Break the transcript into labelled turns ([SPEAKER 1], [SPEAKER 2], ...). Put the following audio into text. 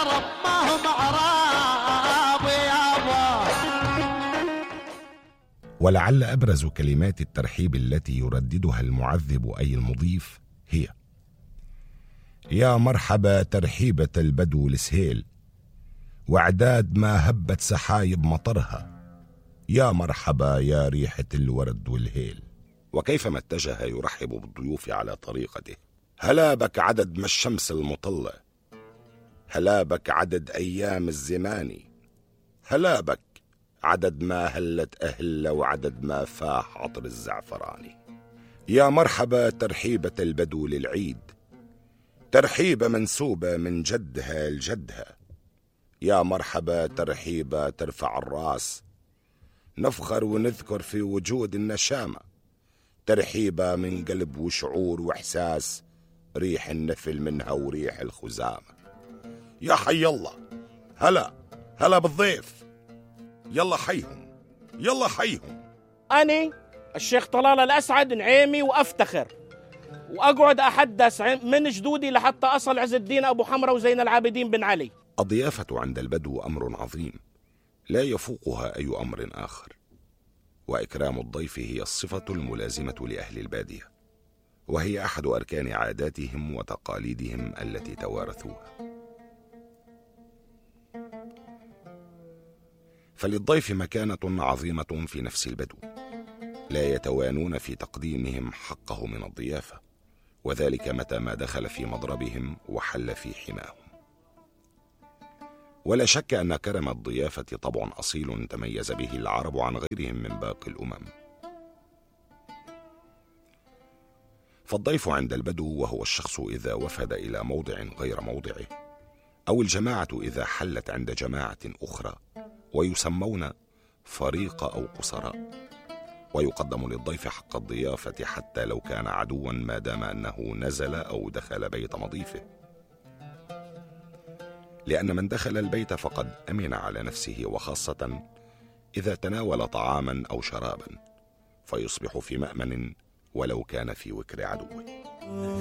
[SPEAKER 1] العرب ما هم عرب يابا.
[SPEAKER 2] ولعل أبرز كلمات الترحيب التي يرددها المعذب أي المضيف هي: يا مرحبا ترحيبة البدو السهيل، وعداد ما هبت سحايب مطرها، يا مرحبا يا ريحة الورد والهيل. وكيفما اتجه يرحب بالضيوف على طريقته: هلا بك عدد ما الشمس المطلة، هلا بك عدد أيام الزمان، هلا بك عدد ما هلت أهلة وعدد ما فاح عطر الزعفراني. يا مرحبا ترحيبة البدو للعيد، ترحيبة منسوبة من جدها لجدها، يا مرحبا ترحيبة ترفع الراس، نفخر ونذكر في وجود النشامة، ترحيبة من قلب وشعور وإحساس، ريح النفل منها وريح الخزامة. يا حي الله، هلا بالضيف، يلا حيهم يلا حيهم.
[SPEAKER 3] أنا الشيخ طلال الأسعد نعيمي وأفتخر وأقعد أحدث من جدودي لحتى أصل عز الدين أبو حمرة وزين العابدين بن علي.
[SPEAKER 2] الضيافة عند البدو أمر عظيم لا يفوقها أي أمر آخر، وإكرام الضيف هي الصفة الملازمة لأهل البادية، وهي أحد أركان عاداتهم وتقاليدهم التي توارثوها. فللضيف مكانة عظيمة في نفس البدو، لا يتوانون في تقديمهم حقه من الضيافة، وذلك متى ما دخل في مضربهم وحل في حماهم. ولا شك أن كرم الضيافة طبع أصيل تميز به العرب عن غيرهم من باقي الأمم. فالضيف عند البدو وهو الشخص إذا وفد إلى موضع غير موضعه، أو الجماعة إذا حلت عند جماعة أخرى، ويسمون فريق أو قصراء. ويقدم للضيف حق الضيافة حتى لو كان عدوا، ما دام أنه نزل أو دخل بيت مضيفه، لأن من دخل البيت فقد أمن على نفسه، وخاصة إذا تناول طعاما أو شرابا فيصبح في مأمن ولو كان في وكر عدوه.